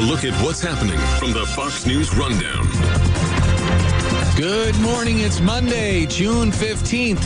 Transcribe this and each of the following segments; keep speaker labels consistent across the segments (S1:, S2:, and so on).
S1: look at what's happening from the Fox News Rundown.
S2: Good morning. It's Monday, June 15th,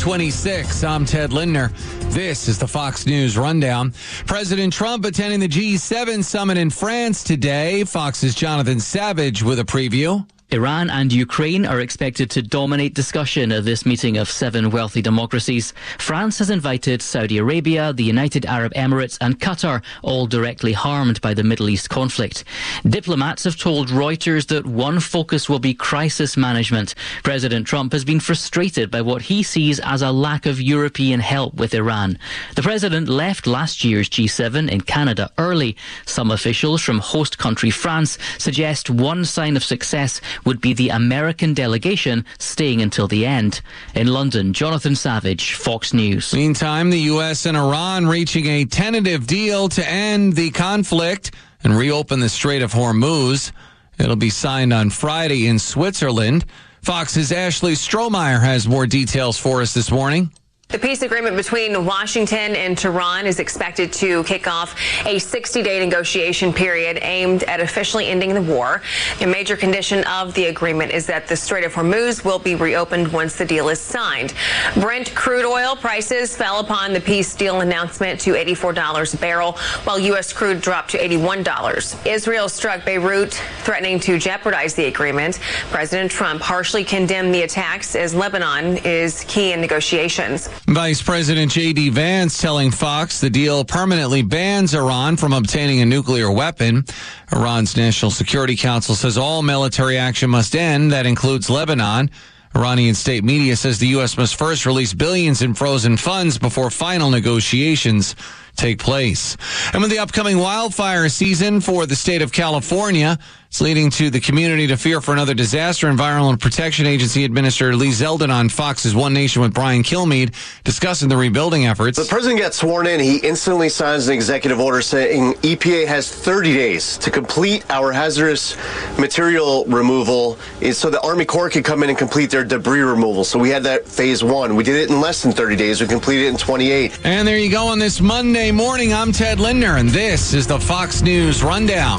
S2: 2026. I'm Ted Lindner. This is the Fox News Rundown. President Trump attending the G7 summit in France today. Fox's Jonathan Savage with a preview.
S3: Iran and Ukraine are expected to dominate discussion at this meeting of 7 wealthy democracies. France has invited Saudi Arabia, the United Arab Emirates and Qatar, all directly harmed by the Middle East conflict. Diplomats have told Reuters that one focus will be crisis management. President Trump has been frustrated by what he sees as a lack of European help with Iran. The president left last year's G7 in Canada early. Some officials from host country France suggest one sign of success would be the American delegation staying until the end. In London, Jonathan Savage, Fox News.
S2: Meantime, the U.S. and Iran reaching a tentative deal to end the conflict and reopen the Strait of Hormuz. It'll be signed on Friday in Switzerland. Fox's Ashley Strohmeyer has more details for us this morning.
S4: The peace agreement between Washington and Tehran is expected to kick off a 60-day negotiation period aimed at officially ending the war. A major condition of the agreement is that the Strait of Hormuz will be reopened once the deal is signed. Brent crude oil prices fell upon the peace deal announcement to $84 a barrel, while U.S. crude dropped to $81. Israel struck Beirut, threatening to jeopardize the agreement. President Trump harshly condemned the attacks as Lebanon is key in negotiations.
S2: Vice President J.D. Vance telling Fox the deal permanently bans Iran from obtaining a nuclear weapon. Iran's National Security Council says all military action must end. That includes Lebanon. Iranian state media says the U.S. must first release billions in frozen funds before final negotiations take place. And with the upcoming wildfire season for the state of California, it's leading to the community to fear for another disaster. Environmental Protection Agency Administrator Lee Zeldin on Fox's One Nation with Brian Kilmeade discussing the rebuilding efforts.
S5: The president gets sworn in. He instantly signs an executive order saying EPA has 30 days to complete our hazardous material removal so the Army Corps can come in and complete their debris removal. So we had that phase 1. We did it in less than 30 days. We completed it in 28.
S2: And there you go on this Monday morning. I'm Ted Lindner, and this is the Fox News Rundown.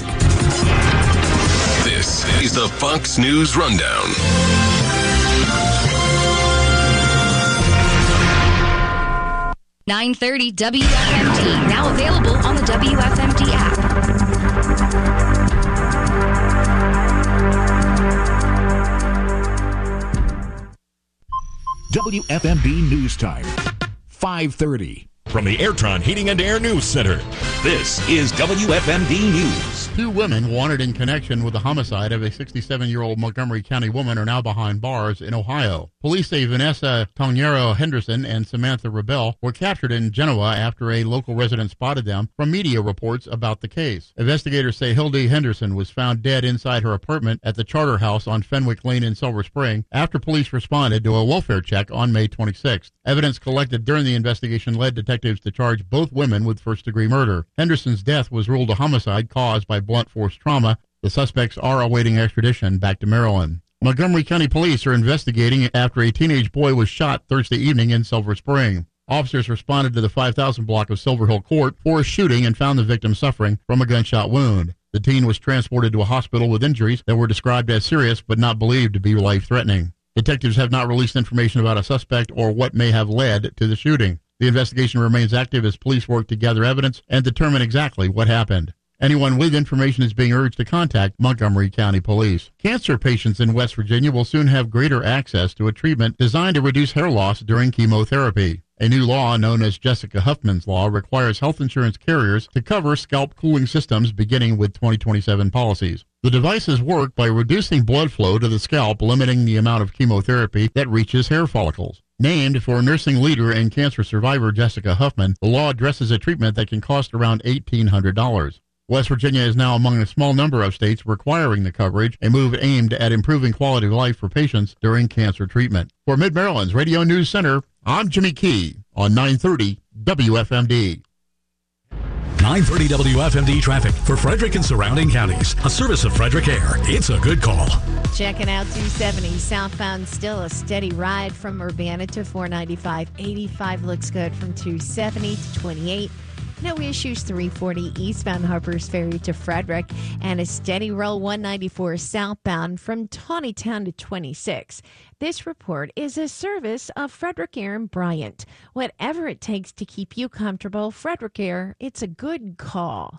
S1: This is the Fox News Rundown.
S6: .930 WFMD, now available on the WFMD app.
S7: WFMD News Time, 5:30.
S8: From the Airtron Heating and Air News Center, this is WFMD News.
S9: 2 women wanted in connection with the homicide of a 67-year-old Montgomery County woman are now behind bars in Ohio. Police say Vanessa Toniero Henderson and Samantha Rebel were captured in Genoa after a local resident spotted them from media reports about the case. Investigators say Hildy Henderson was found dead inside her apartment at the Charter House on Fenwick Lane in Silver Spring after police responded to a welfare check on May 26th. Evidence collected during the investigation led detectives to charge both women with first-degree murder. Henderson's death was ruled a homicide caused by blunt force trauma. The suspects are awaiting extradition back to Maryland. Montgomery County Police are investigating after a teenage boy was shot Thursday evening in Silver Spring. Officers responded to the 5000 block of Silver Hill Court for a shooting and found the victim suffering from a gunshot wound. The teen was transported to a hospital with injuries that were described as serious but not believed to be life-threatening. Detectives have not released information about a suspect or what may have led to the shooting. The investigation remains active as police work to gather evidence and determine exactly what happened. Anyone with information is being urged to contact Montgomery County Police. Cancer patients in West Virginia will soon have greater access to a treatment designed to reduce hair loss during chemotherapy. A new law known as Jessica Huffman's Law requires health insurance carriers to cover scalp cooling systems beginning with 2027 policies. The devices work by reducing blood flow to the scalp, limiting the amount of chemotherapy that reaches hair follicles. Named for nursing leader and cancer survivor Jessica Huffman, the law addresses a treatment that can cost around $1,800. West Virginia is now among a small number of states requiring the coverage, a move aimed at improving quality of life for patients during cancer treatment. For Mid-Maryland's Radio News Center, I'm Jimmy Key on 930 WFMD.
S7: 930 WFMD traffic for Frederick and surrounding counties. A service of Frederick Air. It's a good call.
S10: Checking out 270 southbound, still a steady ride from Urbana to 495. 85 looks good from 270 to 28. No issues 340 eastbound Harpers Ferry to Frederick, and a steady roll 194 southbound from Tawnytown to 26. This report is a service of Frederick Air and Bryant. Whatever it takes to keep you comfortable, Frederick Air, it's a good call.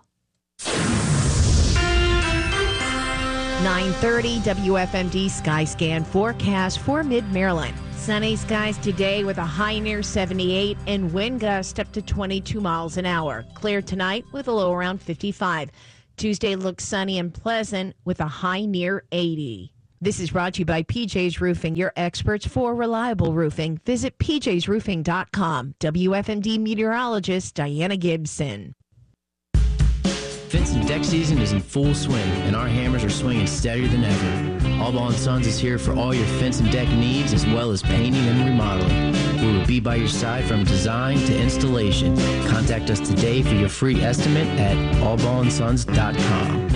S10: 9:30 WFMD Skyscan forecast for Mid-Maryland. Sunny skies today with a high near 78 and wind gust up to 22 miles an hour. Clear tonight with a low around 55. Tuesday looks sunny and pleasant with a high near 80. This is brought to you by PJ's Roofing, your experts for reliable roofing. Visit pjsroofing.com. WFMD meteorologist Diana Gibson.
S11: Fence and deck season is in full swing, and our hammers are swinging steadier than ever. Allball & Sons is here for all your fence and deck needs, as well as painting and remodeling. We will be by your side from design to installation. Contact us today for your free estimate at allballandsons.com.